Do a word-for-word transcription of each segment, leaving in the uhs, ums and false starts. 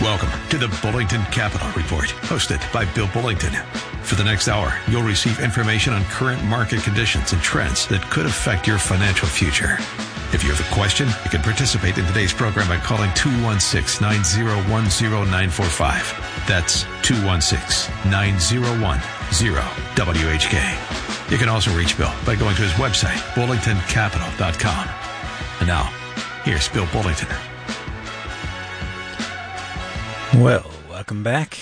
Welcome to the Bullington Capital Report, hosted by Bill Bullington. For the next hour, you'll receive information on current market conditions and trends that could affect your financial future. If you have a question, you can participate in today's program by calling two one six, nine zero one, zero nine four five. That's two one six, nine zero one, zero W H K. You can also reach Bill by going to his website, bullington capital dot com. And now, here's Bill Bullington. Well, welcome back.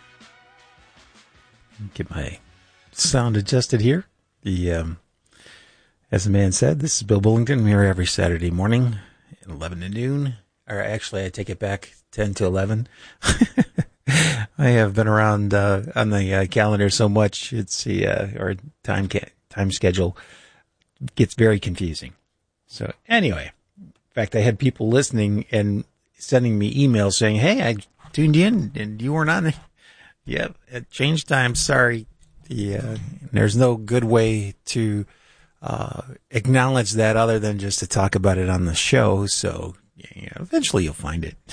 Get my sound adjusted here. The um, as the man said, this is Bill Bullington. I'm here every Saturday morning at eleven to noon. Or actually, I take it back, ten to eleven. I have been around uh, on the uh, calendar so much, it's the uh, or time ca- time schedule gets very confusing. So anyway, in fact, I had people listening and sending me emails saying, "Hey, I tuned in and you weren't on there." Yep, it changed time. Sorry. The, uh, there's no good way to uh, acknowledge that other than just to talk about it on the show. So yeah, eventually you'll find it.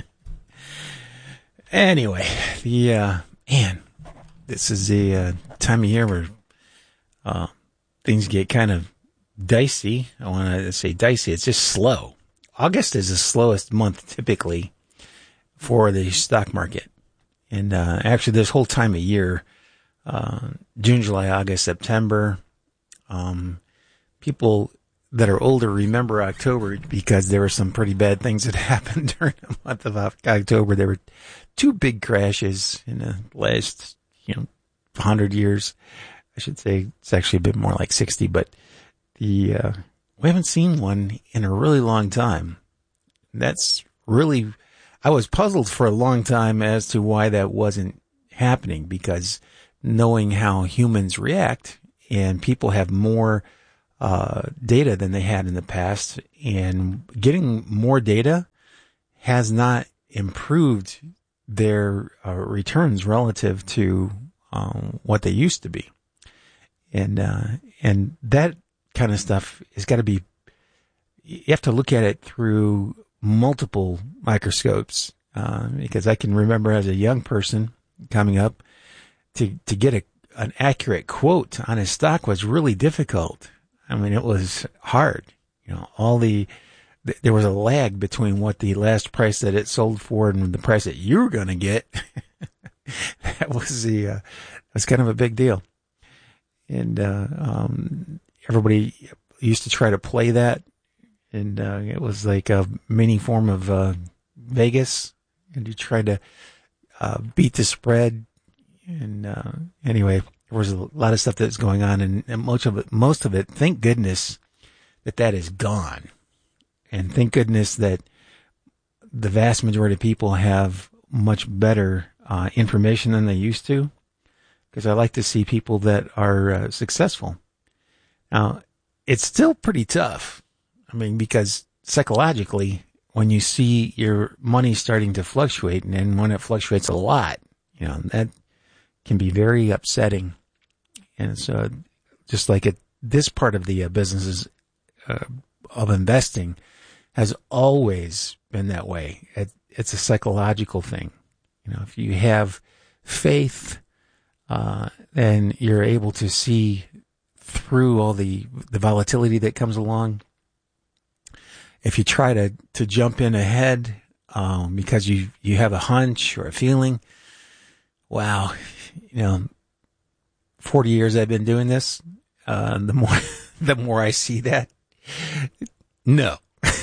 Anyway, the uh, man, this is the uh, time of year where uh, things get kind of dicey. I want to say dicey. It's just slow. August is the slowest month typically for the stock market. And uh, actually this whole time of year, uh, June, July, August, September, um, people that are older remember October because there were some pretty bad things that happened during the month of October. There were two big crashes in the last, you know, one hundred years. I should say it's actually a bit more like sixty, but the uh, we haven't seen one in a really long time. That's really... I was puzzled for a long time as to why that wasn't happening, because knowing how humans react, and people have more uh, data than they had in the past, and getting more data has not improved their uh, returns relative to um, what they used to be. And, uh, and that kind of stuff has got to be, you have to look at it through multiple microscopes, uh, because I can remember as a young person coming up to, to get a, an accurate quote on a stock was really difficult. I mean, it was hard, you know, all the, th- there was a lag between what the last price that it sold for and the price that you were going to get. That was the, uh, was kind of a big deal. And, uh, um, everybody used to try to play that. And uh, it was like a mini form of uh, Vegas, and you tried to uh, beat the spread. And uh, anyway, there was a lot of stuff that's going on, and, and most of it, most of it, thank goodness that that is gone, and thank goodness that the vast majority of people have much better uh, information than they used to. Because I like to see people that are uh, successful. Now, it's still pretty tough. I mean, because psychologically, when you see your money starting to fluctuate, and then when it fluctuates a lot, you know, that can be very upsetting. And so just like it, this part of the uh, businesses uh, of investing has always been that way. It, it's a psychological thing. You know, if you have faith, uh, then you're able to see through all the, the volatility that comes along. If you try to, to jump in ahead, um, because you, you have a hunch or a feeling, wow, you know, forty years I've been doing this, uh, the more, the more I see that, no,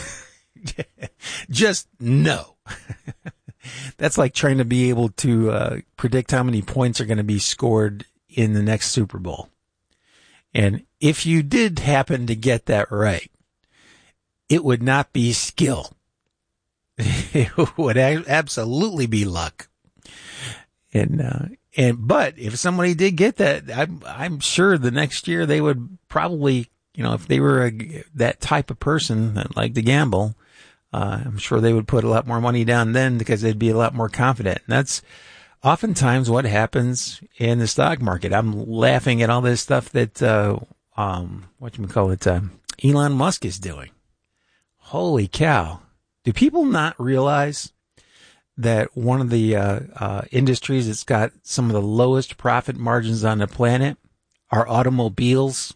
just no. That's like trying to be able to, uh, predict how many points are going to be scored in the next Super Bowl. And if you did happen to get that right, it would not be skill. It would absolutely be luck. And, uh, and, but if somebody did get that, I'm, I'm sure the next year they would probably, you know, if they were a, that type of person that liked to gamble, uh, I'm sure they would put a lot more money down then because they'd be a lot more confident. And that's oftentimes what happens in the stock market. I'm laughing at all this stuff that, uh, um, what you call it, uh, Elon Musk is doing. Holy cow. Do people not realize that one of the uh, uh, industries that's got some of the lowest profit margins on the planet are automobiles?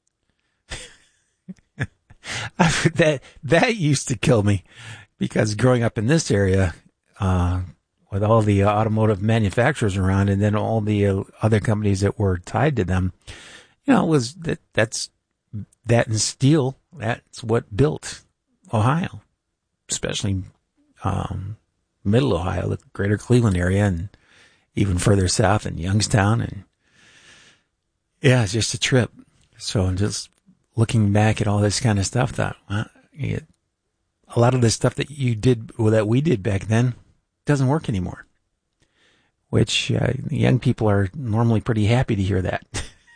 that that used to kill me, because growing up in this area, uh, with all the automotive manufacturers around, and then all the uh, other companies that were tied to them, you know, it was that that's that and steel. That's what built Ohio, especially um, Middle Ohio, the Greater Cleveland area, and even further south in Youngstown. And yeah, it's just a trip. So I'm just looking back at all this kind of stuff, thought, well, it, a lot of the stuff that you did, or that we did back then, doesn't work anymore. Which uh, young people are normally pretty happy to hear that.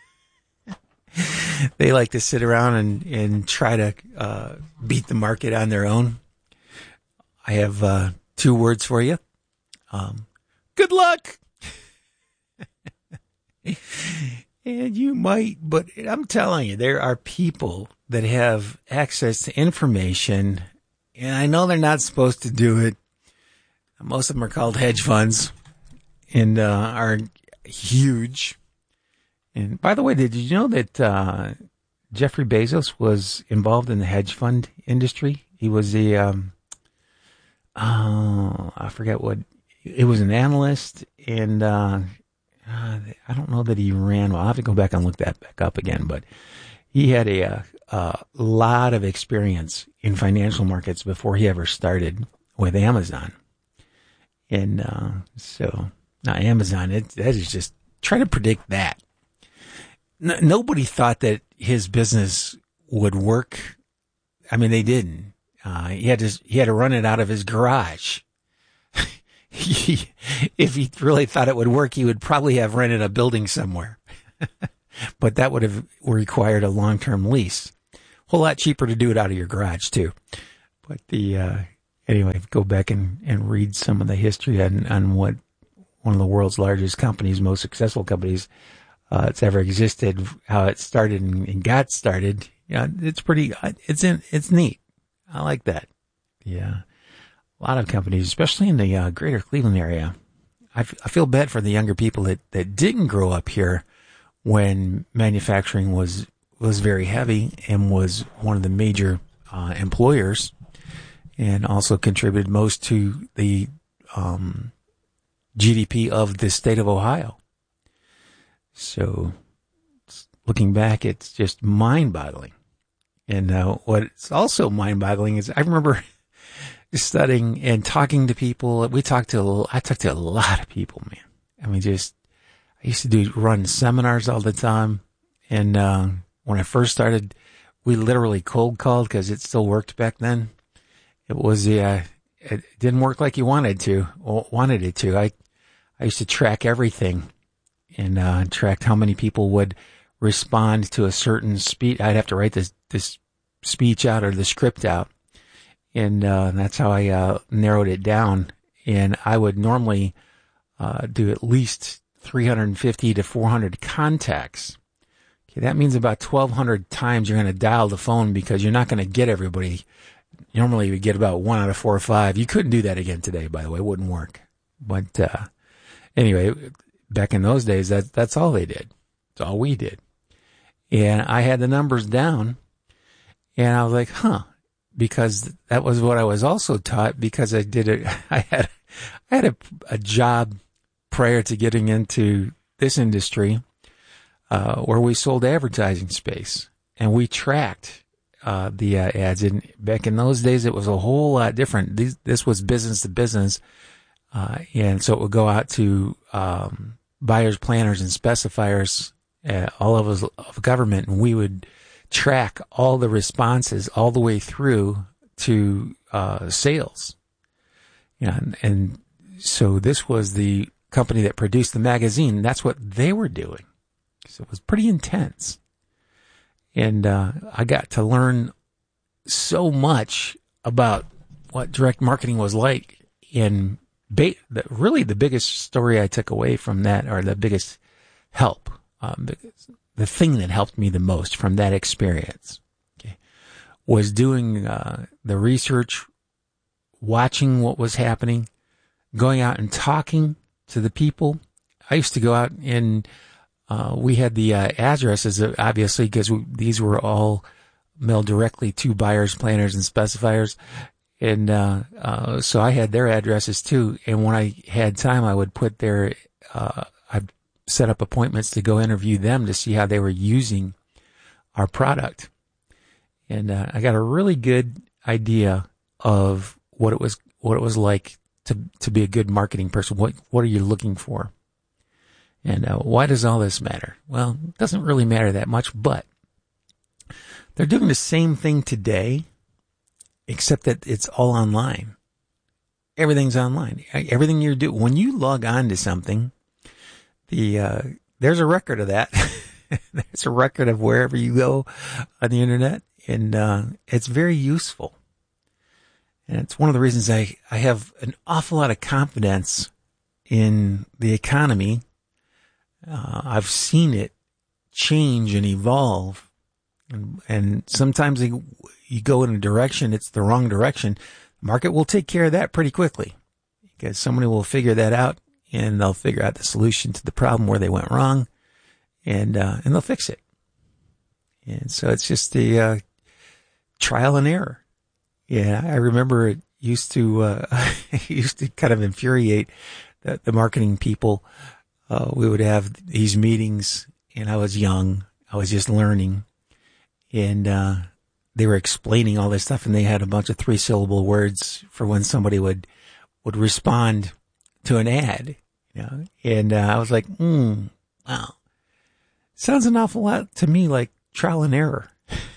They like to sit around and, and try to uh, beat the market on their own. I have uh, two words for you. Um, good luck! And you might, but I'm telling you, there are people that have access to information, and I know they're not supposed to do it. Most of them are called hedge funds, and uh, are huge. And by the way, did you know that uh, Jeffrey Bezos was involved in the hedge fund industry? He was the, um, oh, I forget what, it was an analyst, and uh, uh, I don't know that he ran. Well, I'll have to go back and look that back up again, but he had a, a, a lot of experience in financial markets before he ever started with Amazon. And uh, so now Amazon, it, that is just, try to predict that. No, nobody thought that his business would work. I mean, they didn't. Uh, he had to, he had to run it out of his garage. he, if he really thought it would work, he would probably have rented a building somewhere. But that would have required a long-term lease. A whole lot cheaper to do it out of your garage, too. But the, uh, anyway, go back and, and read some of the history on, on what one of the world's largest companies, most successful companies, uh, it's ever existed, how it started and, and got started. Yeah, it's pretty, it's in, it's neat. I like that. Yeah. A lot of companies, especially in the uh, greater Cleveland area. I, f- I feel bad for the younger people that, that didn't grow up here when manufacturing was, was very heavy and was one of the major uh, employers, and also contributed most to the um, G D P of the state of Ohio. So, looking back, it's just mind-boggling. And uh, what's also mind-boggling is I remember studying and talking to people. We talked to, I talked to a lot of people, man. I mean, just, I used to do run seminars all the time. And uh, when I first started, we literally cold called, because it still worked back then. It was, uh, it didn't work like you wanted to, or wanted it to. I, I used to track everything, and, uh, tracked how many people would respond to a certain speech. I'd have to write this, this speech out, or the script out. And, uh, that's how I, uh, narrowed it down. And I would normally, uh, do at least three hundred fifty to four hundred contacts. Okay. That means about twelve hundred times you're going to dial the phone, because you're not going to get everybody. Normally you get about one out of four or five. You couldn't do that again today, by the way. It wouldn't work. But, uh, anyway, back in those days, that, that's all they did. That's all we did. And I had the numbers down, and I was like, huh, because that was what I was also taught, because I did it. I had, I had a, a job prior to getting into this industry, uh, where we sold advertising space, and we tracked Uh, the uh, ads. And back in those days, it was a whole lot different. These, this was business to business. Uh, and so it would go out to um, buyers, planners, and specifiers, uh, all of us of government, and we would track all the responses all the way through to uh, sales. Yeah, and, and so this was the company that produced the magazine. That's what they were doing. So it was pretty intense. And uh, I got to learn so much about what direct marketing was like. And ba- the, really the biggest story I took away from that, or the biggest help, um, the thing that helped me the most from that experience, okay, was doing uh, the research, watching what was happening, going out and talking to the people. I used to go out and uh, we had the uh, addresses, uh, obviously, because these were all mailed directly to buyers, planners, and specifiers. And uh, uh, so I had their addresses too. And when I had time, I would put their, uh, I'd set up appointments to go interview them to see how they were using our product. And uh, I got a really good idea of what it was, what it was like to to be a good marketing person. What what are you looking for? And uh, why does all this matter? Well, it doesn't really matter that much, but they're doing the same thing today, except that it's all online. Everything's online. Everything you do, when you log on to something, the uh, there's a record of that. There's a record of wherever you go on the internet, and uh, it's very useful. And it's one of the reasons I, I have an awful lot of confidence in the economy. Uh, I've seen it change and evolve. And, and sometimes you, you go in a direction, it's the wrong direction. The market will take care of that pretty quickly because somebody will figure that out and they'll figure out the solution to the problem where they went wrong, and uh, and they'll fix it. And so it's just the uh, trial and error. Yeah, I remember it used to uh, it used to kind of infuriate the, the marketing people. Uh, we would have these meetings, and I was young. I was just learning, and uh, they were explaining all this stuff, and they had a bunch of three-syllable words for when somebody would would respond to an ad. You know, and uh, I was like, hmm, wow, sounds an awful lot to me like trial and error,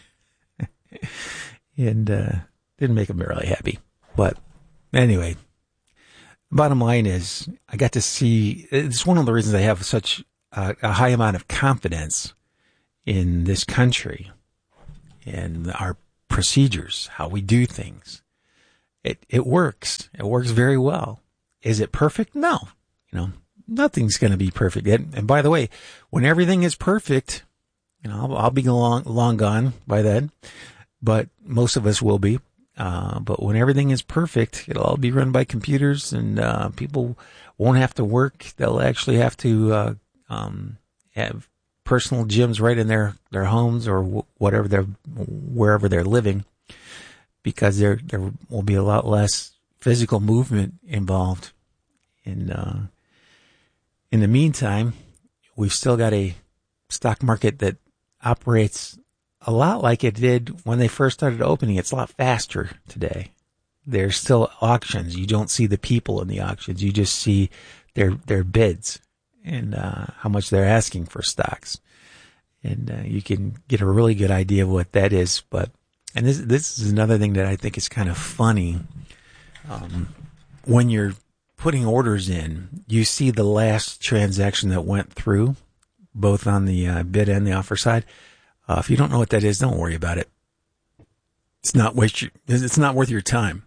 and. Uh, Didn't make them really happy. But anyway, bottom line is I got to see, it's one of the reasons I have such a, a high amount of confidence in this country and our procedures, how we do things. It, it works. It works very well. Is it perfect? No. You know, nothing's going to be perfect. And, and by the way, when everything is perfect, you know, I'll, I'll be long, long gone by then, but most of us will be. Uh, but when everything is perfect, it'll all be run by computers, and uh, people won't have to work. They'll actually have to uh, um, have personal gyms right in their, their homes or w- whatever they're wherever they're living, because there there will be a lot less physical movement involved. And uh, in the meantime, we've still got a stock market that operates a lot like it did when they first started opening. It's a lot faster today. There's still auctions. You don't see the people in the auctions. You just see their their bids and uh, how much they're asking for stocks. And uh, you can get a really good idea of what that is. But and this this is another thing that I think is kind of funny. Um, when you're putting orders in, you see the last transaction that went through, both on the uh, bid and the offer side. Uh, if you don't know what that is, don't worry about it. It's not waste your, it's not worth your time.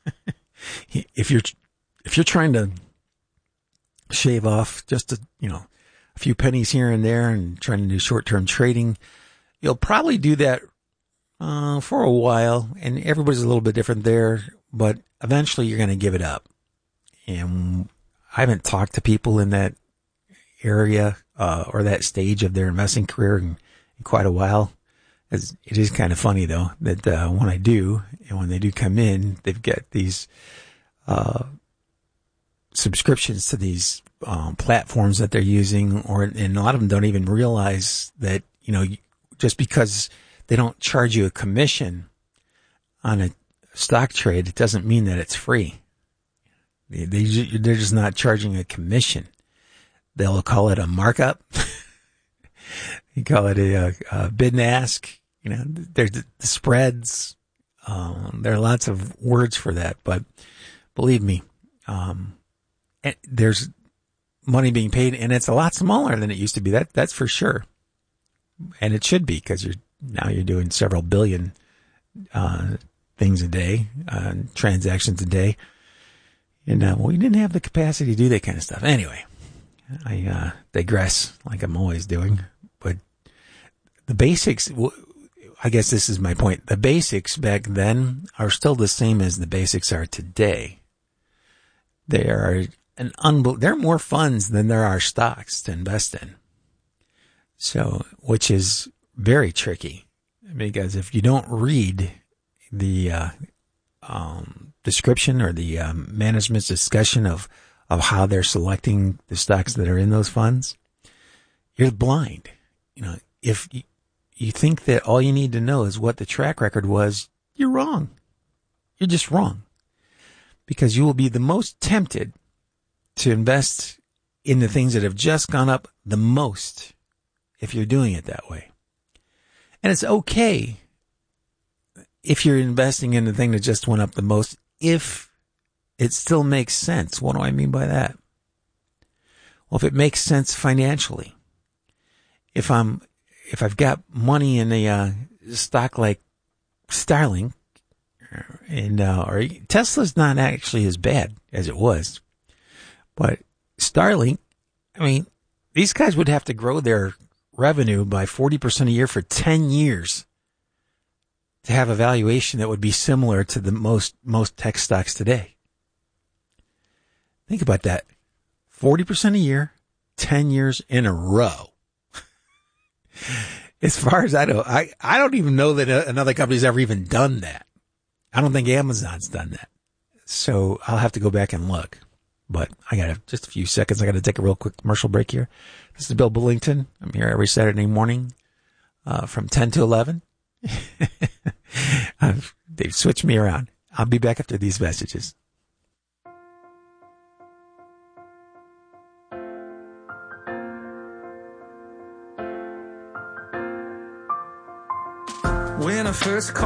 if you're if you're trying to shave off just a, you know, a few pennies here and there and trying to do short-term trading, you'll probably do that uh, for a while, and everybody's a little bit different there, but eventually you're going to give it up. And I haven't talked to people in that area uh, or that stage of their investing career in quite a while. It is kind of funny though that uh, when I do, and when they do come in, they've got these uh, subscriptions to these um, platforms that they're using, or and a lot of them don't even realize that, you know, just because they don't charge you a commission on a stock trade, it doesn't mean that it's free. They, they they're just not charging a commission. They'll call it a markup. You call it a, a bid and ask. You know, there's the spreads. Um, there are lots of words for that, but believe me, um, there's money being paid, and it's a lot smaller than it used to be. That that's for sure, and it should be, because you're now you're doing several billion uh, things a day, uh, transactions a day, and uh, we didn't have the capacity to do that kind of stuff. Anyway, I uh, digress, like I'm always doing. But the basics, I guess this is my point. The basics back then are still the same as the basics are today. They are an unbel- There are more funds than there are stocks to invest in. So, which is very tricky, because if you don't read the uh, um, description or the um, management's discussion of, of how they're selecting the stocks that are in those funds, you're blind. You know, if you, you think that all you need to know is what the track record was, you're wrong. You're just wrong. Because you will be the most tempted to invest in the things that have just gone up the most if you're doing it that way. And it's okay if you're investing in the thing that just went up the most, if it still makes sense. What do I mean by that? Well, if it makes sense financially, if I'm, if I've got money in a uh, stock like Starlink, and uh, or Tesla's not actually as bad as it was, but Starlink, I mean, these guys would have to grow their revenue by forty percent a year for ten years to have a valuation that would be similar to the most, most tech stocks today. Think about that. forty percent a year, ten years in a row. As far as I know, I, I don't even know that another company's ever even done that. I don't think Amazon's done that. So I'll have to go back and look. But I got just a few seconds. I got to take a real quick commercial break here. This is Bill Bullington. I'm here every Saturday morning uh, from ten to eleven. I've, they've switched me around. I'll be back after these messages. When I first